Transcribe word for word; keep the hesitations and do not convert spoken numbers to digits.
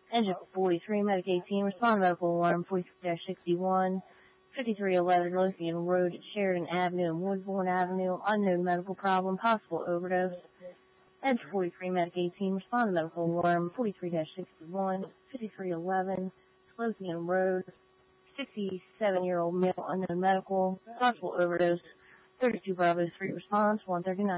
Engine forty-three, Medic eighteen, respond medical alarm forty-three sixty-one, fifty-three eleven Lothian Road at Sheridan Avenue and Woodbourne Avenue, unknown medical problem, possible overdose. Engine forty-three, Medic eighteen, respond medical alarm forty-three sixty-one, fifty-three eleven Lothian Road, sixty-seven-year-old male, unknown medical, possible overdose. thirty-two Bravo three response, one thirty-nine.